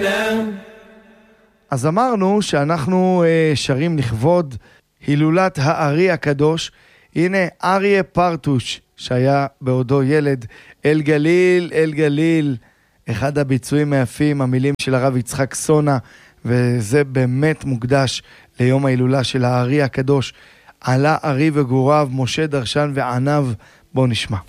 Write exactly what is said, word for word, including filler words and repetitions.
אז אמרנו שאנחנו uh, שרים לכבוד הילולת הארי הקדוש. הנה אריה פרטוש שהיה בעודו ילד, אל גליל, אל גליל, אחד הביצועים היפים, המילים של הרב יצחק סונה, וזה באמת מוקדש ליום ההילולה של הארי הקדוש. עלה ארי וגוריו, משה דרשן ועניו. בואו נשמע.